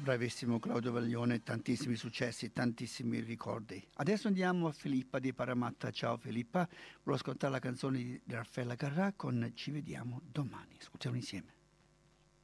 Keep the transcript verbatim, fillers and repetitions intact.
Bravissimo Claudio Vaglione, tantissimi successi, tantissimi ricordi. Adesso andiamo a Filippa di Paramatta. Ciao Filippa, volevo ascoltare la canzone di Raffaella Carrà con Ci vediamo domani. Ascoltiamo insieme.